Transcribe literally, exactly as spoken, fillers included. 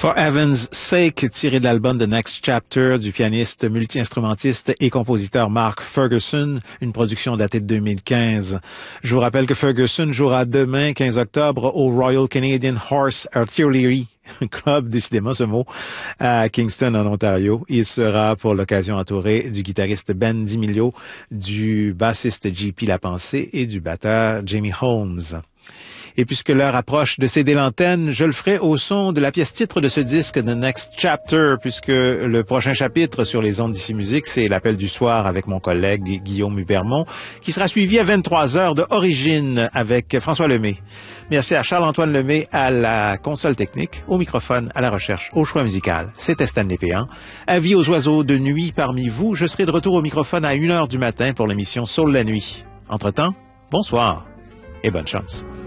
For Heaven's Sake, tiré de l'album The Next Chapter du pianiste, multi-instrumentiste et compositeur Mark Ferguson, une production datée de deux mille quinze. Je vous rappelle que Ferguson jouera demain, quinze octobre, au Royal Canadian Horse Artillery Club, décidément ce mot, à Kingston, en Ontario. Il sera pour l'occasion entouré du guitariste Ben DiMilio, du bassiste J P Lapensée et du batteur Jamie Holmes. Et puisque l'heure approche de céder l'antenne, je le ferai au son de la pièce titre de ce disque, The Next Chapter, puisque le prochain chapitre sur les ondes d'Ici Musique, c'est l'appel du soir avec mon collègue Guillaume Hubermont, qui sera suivi à vingt-trois heures de Origine avec François Lemay. Merci à Charles-Antoine Lemay à la console technique, au microphone, à la recherche, au choix musical. C'était Stanley Péan. Avis aux oiseaux de nuit parmi vous, je serai de retour au microphone à une heure du matin pour l'émission Soul la nuit. Entre-temps, bonsoir et bonne chance.